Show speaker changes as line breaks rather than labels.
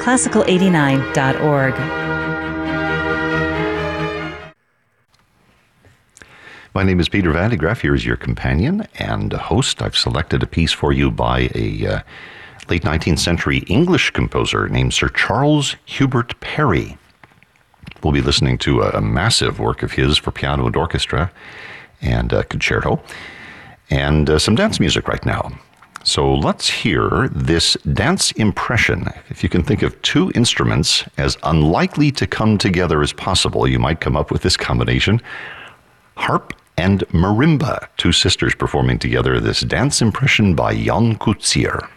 classical89.org.
My name is Peter Van de Graaff. Here is your companion and host. I've selected a piece for you by a late 19th century English composer named Sir Charles Hubert Parry. We'll be listening to a massive work of his for piano and orchestra and concerto and some dance music right now. So let's hear this dance impression. If you can think of two instruments as unlikely to come together as possible, you might come up with this combination: harp and marimba, two sisters performing together this dance impression by Jan Coetzee.